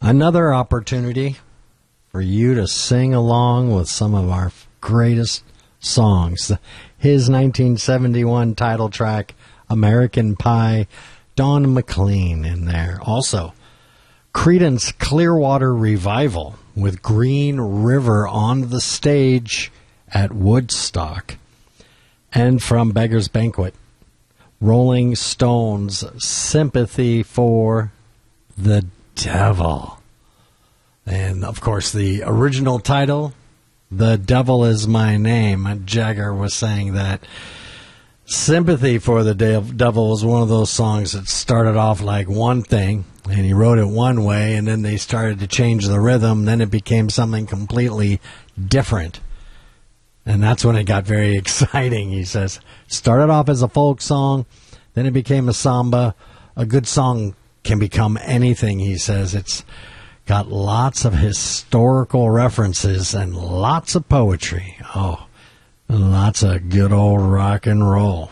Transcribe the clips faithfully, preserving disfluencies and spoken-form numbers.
Another opportunity for you to sing along with some of our greatest songs. His nineteen seventy-one title track, American Pie, Don McLean in there. Also, Creedence Clearwater Revival with Green River on the stage at Woodstock. And from Beggar's Banquet, Rolling Stones, Sympathy for the Devil. And, of course, the original title, The Devil Is My Name. Jagger was saying that Sympathy for the Devil was one of those songs that started off like one thing, and he wrote it one way, and then they started to change the rhythm, then it became something completely different. And that's when it got very exciting, he says. Started off as a folk song, then it became a samba. A good song can become anything, he says. It's got lots of historical references and lots of poetry. Oh, and lots of good old rock and roll.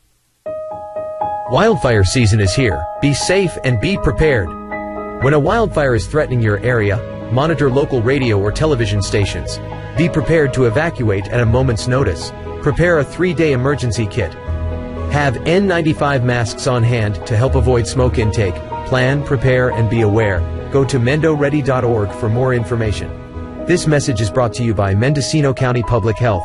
Wildfire season is here. Be safe and be prepared. When a wildfire is threatening your area, monitor local radio or television stations. Be prepared to evacuate at a moment's notice. Prepare a three-day emergency kit. Have N ninety-five masks on hand to help avoid smoke intake. Plan, prepare, and be aware. Go to mendo ready dot org for more information. This message is brought to you by Mendocino County Public Health.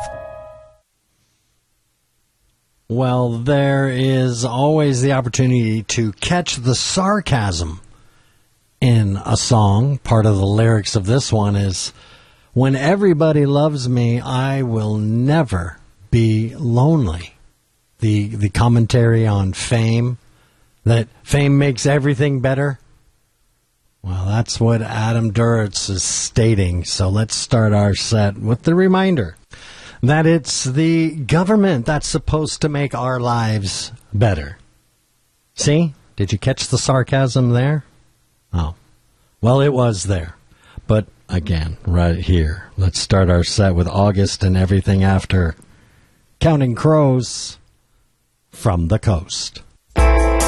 Well, there is always the opportunity to catch the sarcasm in a song. Part of the lyrics of this one is, when everybody loves me, I will never be lonely. The the commentary on fame, that fame makes everything better. Well, that's what Adam Duritz is stating. So let's start our set with the reminder that it's the government that's supposed to make our lives better. See? Did you catch the sarcasm there? Oh. Well, it was there. But again, right here, let's start our set with August and Everything After. Counting Crows from the Coast.